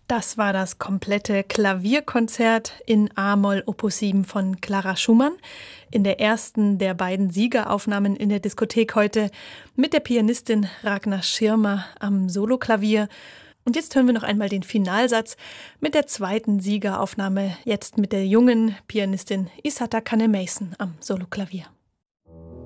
Das war das komplette Klavierkonzert in A-Moll Opus 7 von Clara Schumann. In der ersten der beiden Siegeraufnahmen in der Diskothek heute mit der Pianistin Ragnar Schirmer am Soloklavier. Und jetzt hören wir noch einmal den Finalsatz mit der zweiten Siegeraufnahme, jetzt mit der jungen Pianistin Isata Kane-Mason am Soloklavier.